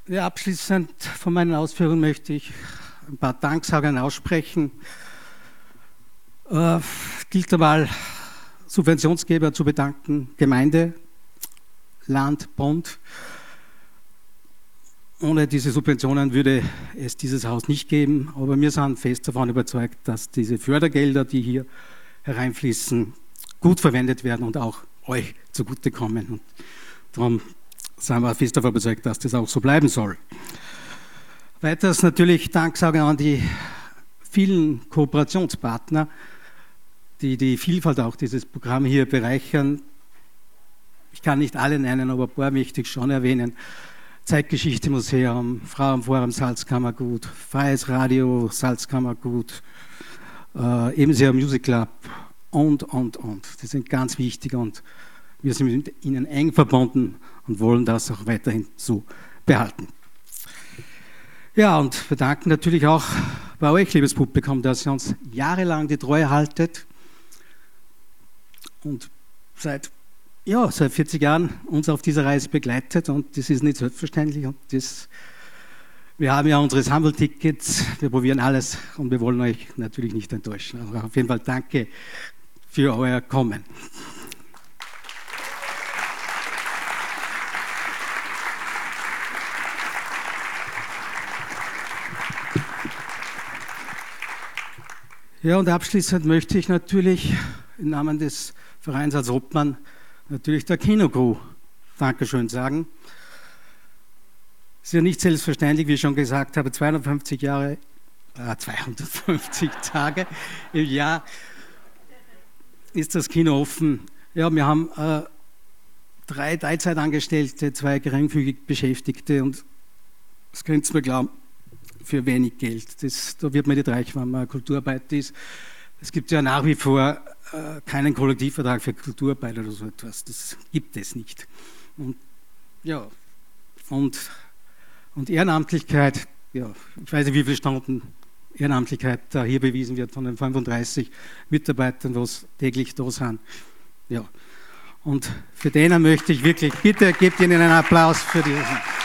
Ja, abschließend von meinen Ausführungen möchte ich ein paar Danksagungen aussprechen. Gilt einmal, Subventionsgeber zu bedanken, Gemeinde, Land, Bund. Ohne diese Subventionen würde es dieses Haus nicht geben, aber wir sind fest davon überzeugt, dass diese Fördergelder, die hier hereinfließen, gut verwendet werden und auch euch zugutekommen. Und darum sind wir fest davon überzeugt, dass das auch so bleiben soll. Weiters natürlich Danksagen an die vielen Kooperationspartner, die die Vielfalt auch dieses Programm hier bereichern. Ich kann nicht alle nennen, aber ein paar möchte ich schon erwähnen. Zeitgeschichte-Museum, Frauenforum Salzkammergut, Freies Radio Salzkammergut, Ebenseer Music Club und. Die sind ganz wichtig und wir sind mit ihnen eng verbunden und wollen das auch weiterhin so behalten. Ja, und wir danken natürlich auch bei euch, liebes Publikum, dass ihr uns jahrelang die Treue haltet und seit 40 Jahren uns auf dieser Reise begleitet und das ist nicht selbstverständlich. Und wir haben ja unsere Sammeltickets, wir probieren alles und wir wollen euch natürlich nicht enttäuschen. Aber auf jeden Fall danke für euer Kommen. Ja, und abschließend möchte ich natürlich im Namen des Vereins als Obmann natürlich der Kinocrew Dankeschön sagen. Es ist ja nicht selbstverständlich, wie ich schon gesagt habe, 250 Tage im Jahr ist das Kino offen. Ja, wir haben 3 Teilzeitangestellte, 2 geringfügig Beschäftigte und das könnt ihr mir glauben, für wenig Geld. Da wird man nicht reich, wenn man Kulturarbeiter ist. Es gibt ja nach wie vor keinen Kollektivvertrag für Kulturarbeit oder so etwas. Das gibt es nicht. Und Ehrenamtlichkeit, ja, ich weiß nicht, wie viele Stunden Ehrenamtlichkeit da hier bewiesen wird von den 35 Mitarbeitern, die täglich da sind. Ja. Und für denen möchte ich wirklich, bitte gebt ihnen einen Applaus für die.